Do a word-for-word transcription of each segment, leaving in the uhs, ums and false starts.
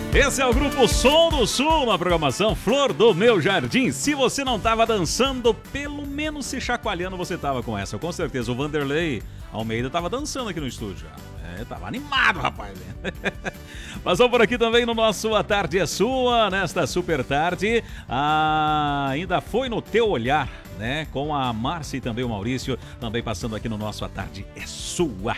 Esse é o Grupo Som do Sul na programação Flor do Meu Jardim. Se você não tava dançando, pelo menos se chacoalhando você tava com essa. Com certeza o Vanderlei Almeida tava dançando aqui no estúdio já. É, tava animado, rapaz. Passou por aqui também no nosso A Tarde é Sua, nesta super tarde. Ah, ainda foi no Teu Olhar, né? Com a Márcia e também o Maurício, também passando aqui no nosso A Tarde é Sua.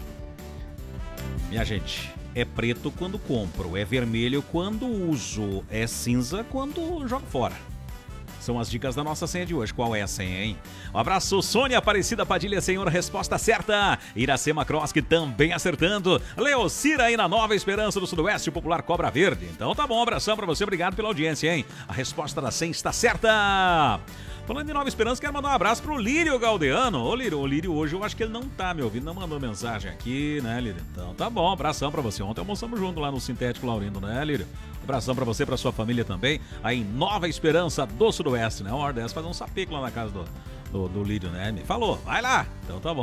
Minha gente, é preto quando compro, é vermelho quando uso, é cinza quando jogo fora. São as dicas da nossa senha de hoje. Qual é a senha, hein? Um abraço, Sônia Aparecida Padilha, senhor, resposta certa. Iracema Kroski também acertando. Leocira aí na Nova Esperança do Sudoeste, o popular Cobra Verde. Então tá bom, um abração pra você, obrigado pela audiência, hein? A resposta da senha está certa. Falando em Nova Esperança, quero mandar um abraço pro Lírio Galdeano. Ô Lírio, o Lírio hoje eu acho que ele não tá me ouvindo, não mandou mensagem aqui, né, Lírio? Então tá bom, abração pra você. Ontem almoçamos junto lá no Sintético Laurindo, né, Lírio? Abração pra você, pra sua família também. Aí em Nova Esperança do Sudoeste, né? Uma hora dessa, fazer um sapeco lá na casa do, do, do Lírio, né? Me falou, vai lá. Então tá bom.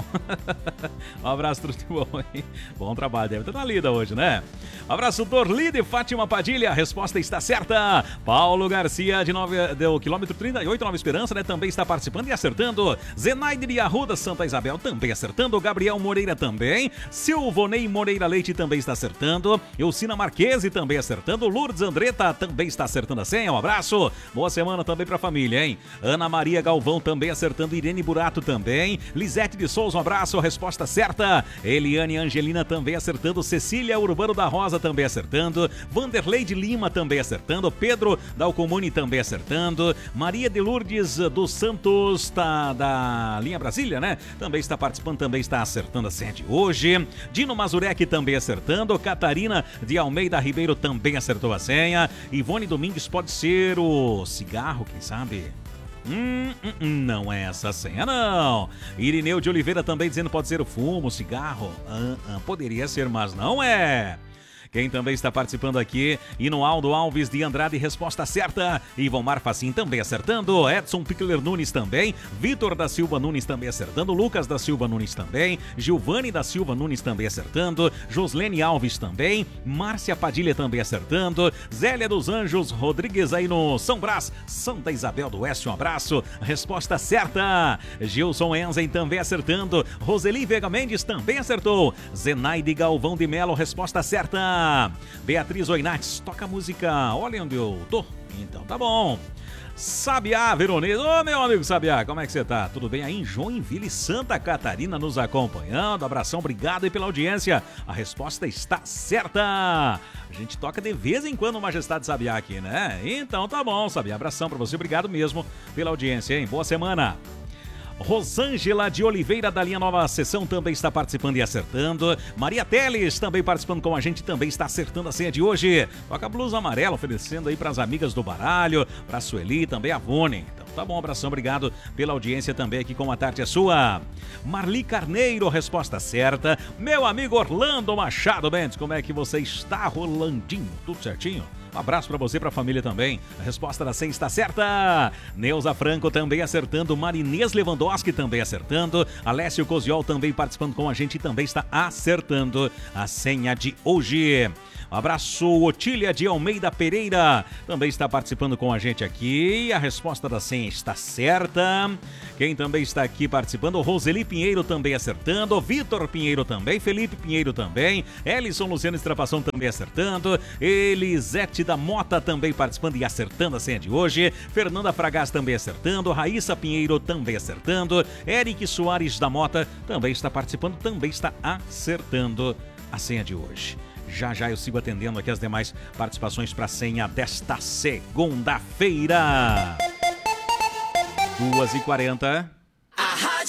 Um abraço, tudo de bom, hein? Bom trabalho, deve estar na lida hoje, né? Um abraço, Dorlide Fátima Padilha, a resposta está certa. Paulo Garcia, de nove, do quilômetro trinta e oito, Nova Esperança, né? Também está participando e acertando. Zenaide de Arruda, Santa Isabel, também acertando. Gabriel Moreira também. Silvonei Moreira Leite também está acertando. Elcina Marquese também acertando. Lourdes Andretta também está acertando a senha. Um abraço. Boa semana também pra família, hein? Ana Maria Galvão também acertando. Irene Burato também. Lisete de Souza, um abraço. Resposta certa. Eliane Angelina também acertando. Cecília Urbano da Rosa também acertando. Vanderlei de Lima também acertando. Pedro Dalcomune também acertando. Maria de Lourdes dos Santos tá, da linha Brasília, né? Também está participando, também está acertando a senha de hoje. Dino Mazurek também acertando. Catarina de Almeida Ribeiro também acertou a senha. Ivone Domingues pode ser o cigarro, quem sabe? Hum, hum, hum, não é essa a senha, não. Irineu de Oliveira também dizendo pode ser o fumo, o cigarro. Ah, ah, poderia ser, mas não é. Quem também está participando aqui, Inoaldo Alves de Andrade, resposta certa. Ivomar Facim também acertando. Edson Pickler Nunes também. Vitor da Silva Nunes também acertando. Lucas da Silva Nunes também. Gilvane da Silva Nunes também acertando. Joslene Alves também. Márcia Padilha também acertando. Zélia dos Anjos Rodrigues aí no São Brás, Santa Isabel do Oeste, um abraço. Resposta certa. Gilson Enzen também acertando. Roseli Vega Mendes também acertou. Zenaide Galvão de Melo, resposta certa. Beatriz Oinates, toca a música Olha Onde Eu Tô. Então tá bom. Sabiá Veronese, ô meu amigo Sabiá, como é que você tá? Tudo bem aí em Joinville, Santa Catarina, nos acompanhando? Abração, obrigado aí pela audiência. A resposta está certa. A gente toca de vez em quando o Majestade Sabiá aqui, né? Então tá bom, Sabiá, abração pra você, obrigado mesmo pela audiência, hein? Boa semana. Rosângela de Oliveira da linha Nova Sessão também está participando e acertando. Maria Teles também participando com a gente, também está acertando a senha de hoje. Toca a blusa amarela, oferecendo aí para as amigas do baralho, para a Sueli, também a Vone. Então tá bom, abração, obrigado pela audiência também aqui com A Tarde é Sua. Marli Carneiro, resposta certa. Meu amigo Orlando Machado Mendes, como é que você está, Rolandinho? Tudo certinho? Um abraço pra você e pra família também. A resposta da senha está certa. Neuza Franco também acertando. Marinês Lewandowski também acertando. Alessio Coziol também participando com a gente e também está acertando a senha de hoje. Um abraço, Otília de Almeida Pereira, também está participando com a gente aqui. A resposta da senha está certa. Quem também está aqui participando, Roseli Pinheiro também acertando, Vitor Pinheiro também, Felipe Pinheiro também, Elison Luciano Estrapação também acertando, Elisete da Mota também participando e acertando a senha de hoje, Fernanda Fragás também acertando, Raíssa Pinheiro também acertando, Eric Soares da Mota também está participando, também está acertando a senha de hoje. Já já eu sigo atendendo aqui as demais participações para a senha desta segunda-feira. duas e quarenta.